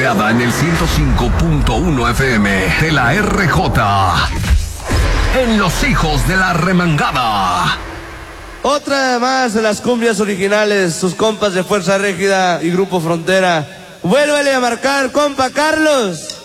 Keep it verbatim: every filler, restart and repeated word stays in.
creada en el ciento cinco punto uno F M de la R J. En Los Hijos de la Remangada. Otra más de las cumbias originales, sus compas de Fuerza Régida y Grupo Frontera. Vuélvele a marcar, compa Carlos.